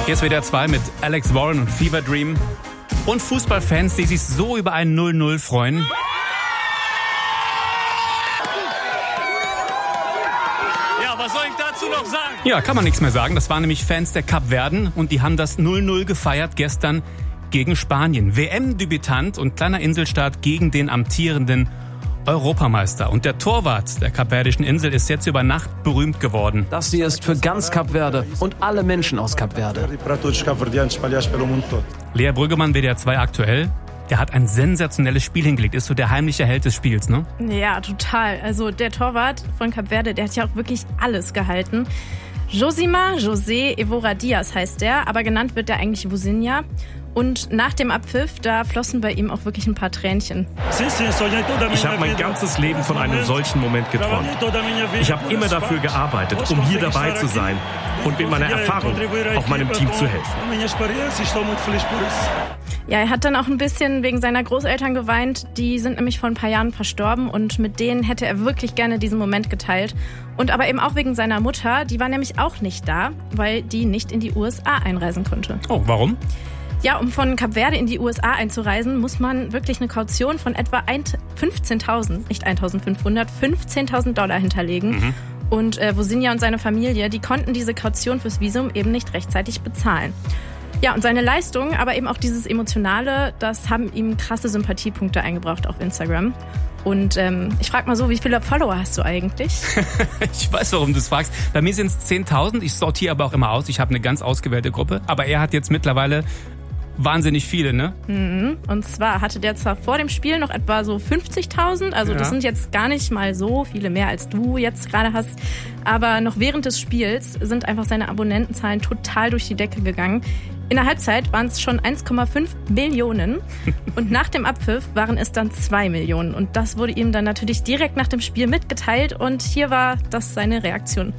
Hier ist WDR 2 mit Alex Warren und Fever Dream. Und Fußballfans, die sich so über ein 0-0 freuen. Ja, was soll ich dazu noch sagen? Ja, kann man nichts mehr sagen. Das waren nämlich Fans der Kapverden und die haben das 0-0 gefeiert gestern gegen Spanien. WM-Debütant und kleiner Inselstaat gegen den amtierenden Europameister. Und der Torwart der kapverdischen Insel ist jetzt über Nacht berühmt geworden. Das hier ist für ganz Kap Verde und alle Menschen aus Kap Verde. Lea Brüggemann, WDR 2 aktuell. Der hat ein sensationelles Spiel hingelegt. Ist so der heimliche Held des Spiels, ne? Ja, total. Also der Torwart von Kap Verde, der hat ja auch wirklich alles gehalten. Josima José Evora Diaz heißt der, aber genannt wird er eigentlich Vozinha. Und nach dem Abpfiff, da flossen bei ihm auch wirklich ein paar Tränchen. Ich habe mein ganzes Leben von einem solchen Moment geträumt. Ich habe immer dafür gearbeitet, um hier dabei zu sein und mit meiner Erfahrung auch meinem Team zu helfen. Ja, er hat dann auch ein bisschen wegen seiner Großeltern geweint. Die sind nämlich vor ein paar Jahren verstorben und mit denen hätte er wirklich gerne diesen Moment geteilt. Und aber eben auch wegen seiner Mutter, die war nämlich auch nicht da, weil die nicht in die USA einreisen konnte. Oh, warum? Ja, um von Kap Verde in die USA einzureisen, muss man wirklich eine Kaution von etwa 15.000, nicht 1.500, $15.000 hinterlegen. Und Vozinha und seine Familie, die konnten diese Kaution fürs Visum eben nicht rechtzeitig bezahlen. Ja, und seine Leistung, aber eben auch dieses Emotionale, das haben ihm krasse Sympathiepunkte eingebracht auf Instagram. Und ich frage mal so, wie viele Follower hast du eigentlich? Ich weiß, warum du es fragst. Bei mir sind es 10.000. Ich sortiere aber auch immer aus. Ich habe eine ganz ausgewählte Gruppe. Aber er hat jetzt mittlerweile wahnsinnig viele, ne? Und zwar hatte der zwar vor dem Spiel noch etwa so 50.000, also das sind jetzt gar nicht mal so viele mehr, als du jetzt gerade hast, aber noch während des Spiels sind einfach seine Abonnentenzahlen total durch die Decke gegangen. In der Halbzeit waren es schon 1,5 Millionen und nach dem Abpfiff waren es dann 2 Millionen. Und das wurde ihm dann natürlich direkt nach dem Spiel mitgeteilt und hier war das seine Reaktion.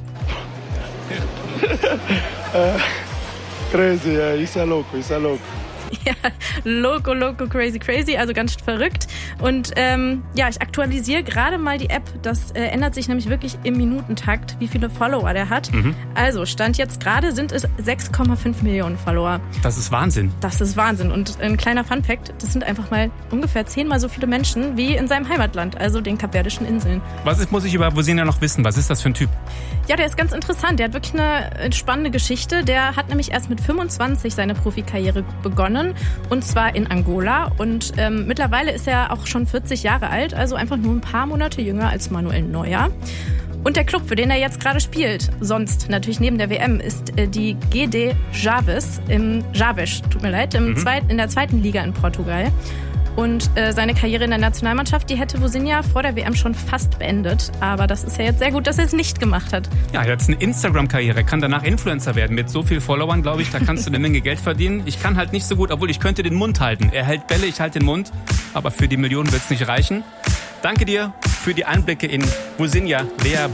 Crazy, ist ja loco. Ja, loco, crazy, also ganz verrückt. Und ja, ich aktualisiere gerade mal die App. Das ändert sich nämlich wirklich im Minutentakt, wie viele Follower der hat. Also, Stand jetzt gerade sind es 6,5 Millionen Follower. Das ist Wahnsinn. Das ist Wahnsinn. Und ein kleiner Funfact, das sind einfach mal ungefähr 10-mal so viele Menschen wie in seinem Heimatland, also den Kapverdischen Inseln. Muss ich über Vozinha noch wissen? Was ist das für ein Typ? Ja, der ist ganz interessant. Der hat wirklich eine spannende Geschichte. Der hat nämlich erst mit 25 seine Profikarriere begonnen. Und zwar in Angola. Und mittlerweile ist er auch schon 40 Jahre alt, also einfach nur ein paar Monate jünger als Manuel Neuer. Und der Club, für den er jetzt gerade spielt, sonst natürlich neben der WM, ist die GD Chaves in der zweiten Liga in Portugal. Und seine Karriere in der Nationalmannschaft, die hätte Vozinha vor der WM schon fast beendet. Aber das ist ja jetzt sehr gut, dass er es nicht gemacht hat. Ja, er hat jetzt eine Instagram-Karriere, kann danach Influencer werden. Mit so viel Followern, glaube ich, da kannst du eine Menge Geld verdienen. Ich kann halt nicht so gut, obwohl ich könnte den Mund halten. Er hält Bälle, ich halte den Mund. Aber für die Millionen wird es nicht reichen. Danke dir für die Einblicke in Vozinha, Lea